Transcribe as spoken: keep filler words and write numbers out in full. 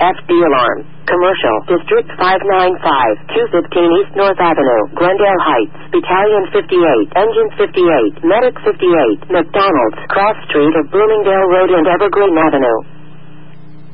F D alarm. Commercial District five ninety-five, two fifteen East North Avenue, Glendale Heights, Battalion fifty-eight, Engine fifty-eight, Medic fifty-eight, McDonald's, Cross Street of Bloomingdale Road and Evergreen Avenue.